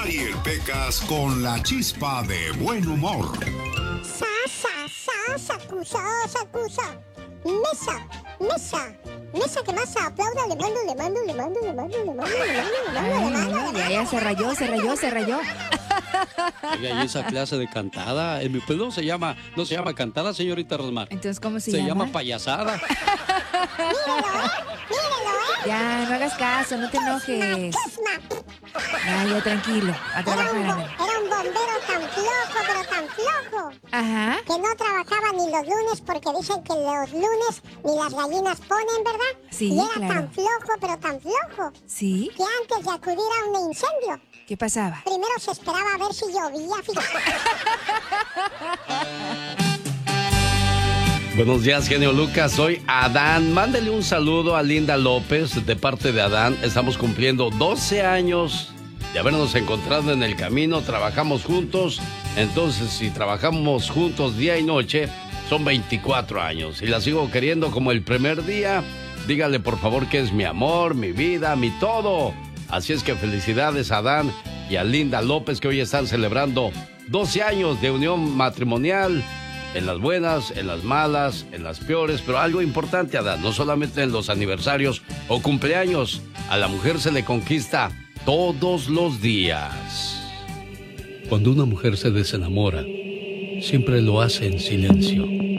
Mariel Pecas con la chispa de buen humor. Sacusa. Mesa que más aplauda, le mando. Ya se rayó. Oiga, y esa clase de cantada, en mi pueblo no se llama cantada, señorita Rosmar. Entonces, ¿cómo se llama? Se llama? llama payasada. Mírelo. Ya, no hagas caso, no te enojes. Ya, tranquilo, a trabajar. Era un bombero tan flojo. Ajá. Que no trabajaba ni los lunes porque dicen que los lunes ni las gallinas ponen, ¿verdad? Sí, y era claro. tan flojo. Sí. Que antes de acudir a un incendio. ¿Qué pasaba? Primero se esperaba a ver si llovía, fíjate. Buenos días, genio Lucas. Soy Adán. Mándele un saludo a Linda López de parte de Adán. Estamos cumpliendo 12 años de habernos encontrado en el camino. Trabajamos juntos. Entonces, si trabajamos juntos día y noche, son 24 años. Y la sigo queriendo como el primer día. Dígale, por favor, que es mi amor, mi vida, mi todo. Así es que felicidades a Adán y a Linda López, que hoy están celebrando 12 años de unión matrimonial. En las buenas, en las malas, en las peores, pero algo importante, Adán, no solamente en los aniversarios o cumpleaños, a la mujer se le conquista todos los días. Cuando una mujer se desenamora, siempre lo hace en silencio.